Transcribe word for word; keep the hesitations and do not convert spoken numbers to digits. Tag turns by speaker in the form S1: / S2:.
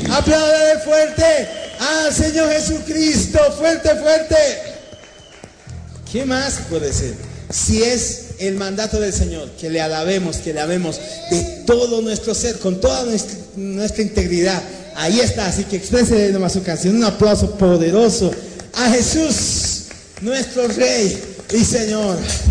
S1: Aplaude fuerte al Señor Jesucristo. Fuerte, fuerte. ¿Qué más puede ser? Si es el mandato del Señor, que le alabemos, que le amemos de todo nuestro ser, con toda nuestra, nuestra integridad. Ahí está, así que exprese nomás su canción. Un aplauso poderoso a Jesús, nuestro Rey y Señor.